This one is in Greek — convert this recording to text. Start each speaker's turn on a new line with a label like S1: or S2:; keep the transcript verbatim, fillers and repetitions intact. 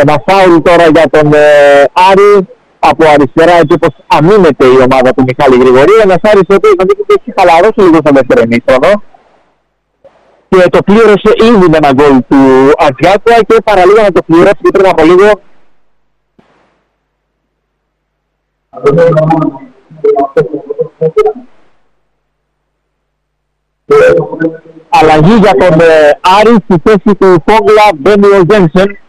S1: Ένα φάουλ τώρα για τον ε, Άρη από αριστερά, έτσι όπως αμήνεται η ομάδα του Μιχάλη Γρηγορίου. Ένας Άρης ο οποίος νομίζω ότι έχει χαλαρώσει λίγο στο δεύτερο ημίχρονο και το πλήρωσε ήδη με ένα γκολ του Ατζιάκουα και παραλίγο να το πληρώσει πριν από λίγο. Αλλαγή για τον ε, Άρη, στη θέση του Φόγκλα μπαίνει ο Γένσεν.